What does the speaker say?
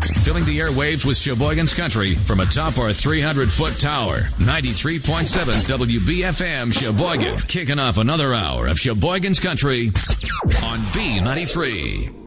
Filling the airwaves with Sheboygan's Country from atop our 300-foot tower. 93.7 WBFM Sheboygan. Kicking off another hour of Sheboygan's Country on B93.